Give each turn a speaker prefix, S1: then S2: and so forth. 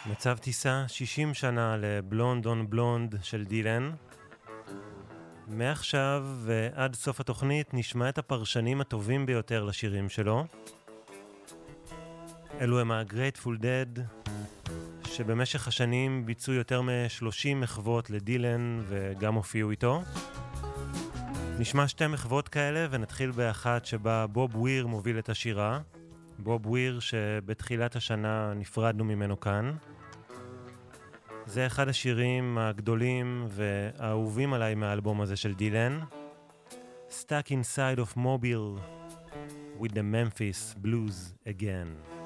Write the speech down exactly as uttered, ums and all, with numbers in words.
S1: מצב טיסה שישים שנה לבלונד און בלונד של דילן. מעכשיו ועד סוף התוכנית נשמע את הפרשנים הטובים ביותר לשירים שלו. אלו הם ה-Grateful Dead, שבמשך השנים ביצעו יותר מ-שלושים מחוות לדילן וגם הופיעו איתו. נשמע שתי מחוות כאלה ונתחיל באחת שבה בוב וויר מוביל את השירה. בוב וויר שבתחילת השנה נפרדנו ממנו כאן. זה אחד השירים הגדולים והאהובים עליי מהאלבום הזה של דילן. Stuck inside of Mobile with the Memphis Blues again.